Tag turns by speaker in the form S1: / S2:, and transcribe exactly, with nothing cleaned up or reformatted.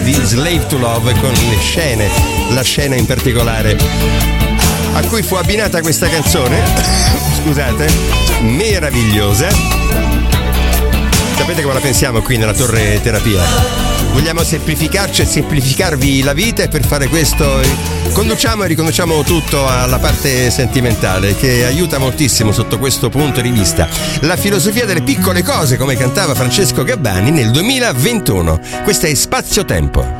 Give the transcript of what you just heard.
S1: di Slave to Love, con le scene, la scena in particolare a cui fu abbinata questa canzone, scusate, meravigliosa. Sapete come la pensiamo qui nella Torre Terapia? Vogliamo semplificarci e semplificarvi la vita, e per fare questo conduciamo e riconduciamo tutto alla parte sentimentale, che aiuta moltissimo sotto questo punto di vista. La filosofia delle piccole cose, come cantava Francesco Gabbani nel duemilaventuno. Questa è Spazio Tempo.